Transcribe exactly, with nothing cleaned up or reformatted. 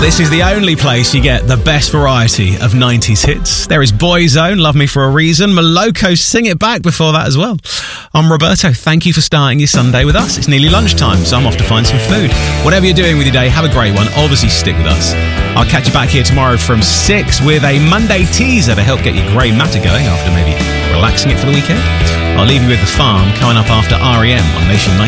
This is the only place you get the best variety of nineties hits. There is Boyzone, Love Me For A Reason, Moloko, Sing It Back before that as well. I'm Roberto. Thank you for starting your Sunday with us. It's nearly lunchtime, so I'm off to find some food. Whatever you're doing with your day, have a great one. Obviously, stick with us. I'll catch you back here tomorrow from six with a Monday teaser to help get your grey matter going after maybe relaxing it for the weekend. I'll leave you with The Farm coming up after R E M on Nation